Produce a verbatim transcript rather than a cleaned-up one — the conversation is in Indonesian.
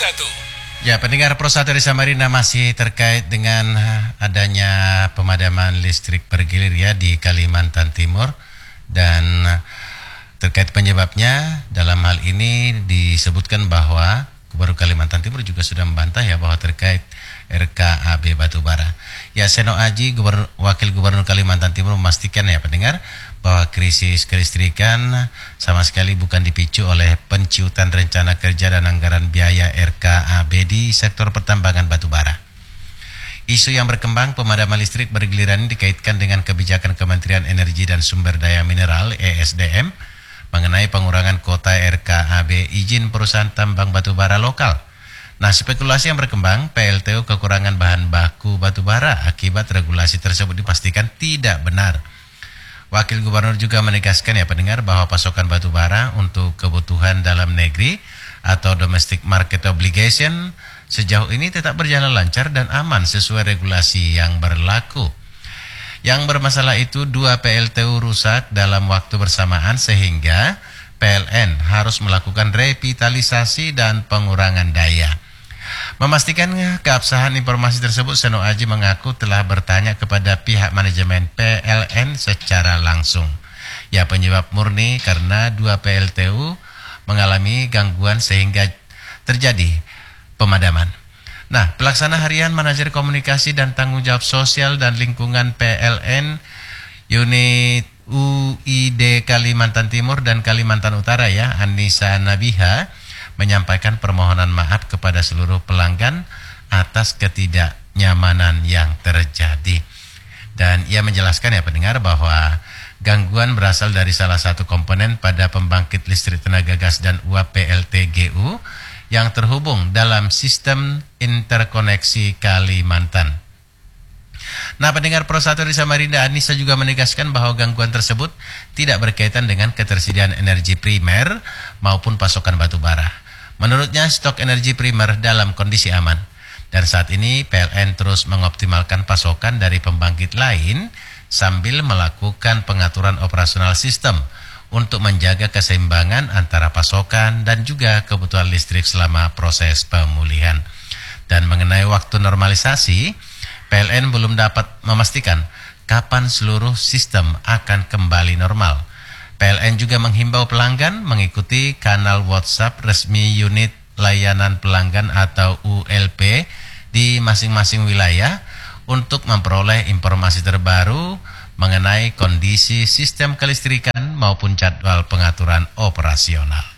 satu. Ya, pendengar Pro satu di Samarinda masih terkait dengan adanya pemadaman listrik bergilir ya di Kalimantan Timur, dan terkait penyebabnya dalam hal ini disebutkan bahwa Gubernur Kalimantan Timur juga sudah membantah ya bahwa terkait R K A B batubara. Ya, Seno Aji, Gubernur, Wakil Gubernur Kalimantan Timur memastikan ya pendengar bahwa krisis kelistrikan sama sekali bukan dipicu oleh penciutan rencana kerja dan anggaran biaya R K A B di sektor pertambangan batubara. Isu yang berkembang pemadaman listrik bergiliran ini dikaitkan dengan kebijakan Kementerian Energi dan Sumber Daya Mineral E S D M mengenai pengurangan kuota R K A B izin perusahaan tambang batubara lokal. Nah, spekulasi yang berkembang P L T U kekurangan bahan baku batubara akibat regulasi tersebut dipastikan tidak benar. Wakil Gubernur juga menegaskan ya pendengar bahwa pasokan batubara untuk kebutuhan dalam negeri atau domestic market obligation sejauh ini tetap berjalan lancar dan aman sesuai regulasi yang berlaku. Yang bermasalah itu dua P L T U rusak dalam waktu bersamaan sehingga P L N harus melakukan revitalisasi dan pengurangan daya. Memastikan keabsahan informasi tersebut, Seno Aji mengaku telah bertanya kepada pihak manajemen P L N secara langsung. Ya, penyebab murni karena dua P L T U mengalami gangguan sehingga terjadi pemadaman. Nah, pelaksana harian manajer komunikasi dan tanggung jawab sosial dan lingkungan P L N unit U I D Kalimantan Timur dan Kalimantan Utara ya, Anissa Nabiha menyampaikan permohonan maaf kepada seluruh pelanggan atas ketidaknyamanan yang terjadi. Dan ia menjelaskan ya pendengar bahwa gangguan berasal dari salah satu komponen pada pembangkit listrik tenaga gas dan uap P L T G U yang terhubung dalam sistem interkoneksi Kalimantan. Nah, pendengar Pro satu di Samarinda, Anissa juga menegaskan bahwa gangguan tersebut tidak berkaitan dengan ketersediaan energi primer maupun pasokan batubara. Menurutnya, stok energi primer dalam kondisi aman. Dan saat ini P L N terus mengoptimalkan pasokan dari pembangkit lain sambil melakukan pengaturan operasional sistem untuk menjaga keseimbangan antara pasokan dan juga kebutuhan listrik selama proses pemulihan. Dan mengenai waktu normalisasi, P L N belum dapat memastikan kapan seluruh sistem akan kembali normal. P L N juga menghimbau pelanggan mengikuti kanal WhatsApp resmi unit layanan pelanggan atau U L P di masing-masing wilayah untuk memperoleh informasi terbaru mengenai kondisi sistem kelistrikan maupun jadwal pengaturan operasional.